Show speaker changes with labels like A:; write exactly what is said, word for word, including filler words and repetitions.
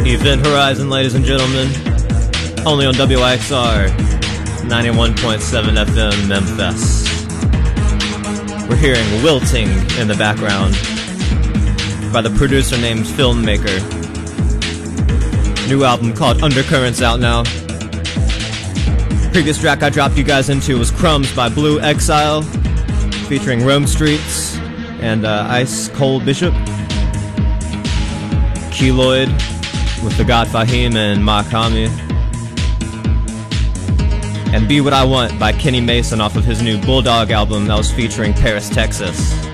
A: Event Horizon, ladies and gentlemen. Only on W I X R ninety-one point seven F M Memphis. We're hearing Wilting in the background by the producer named Filmmaker. New album called Undercurrents out now. Previous track I dropped you guys into was Crumbs by Blue Exile, featuring Rome Streets and uh, Ice Cold Bishop. Keloid with the God Fahim and Makami. And Be What I Want by Kenny Mason off of his new Bulldog album that was featuring Paris, Texas.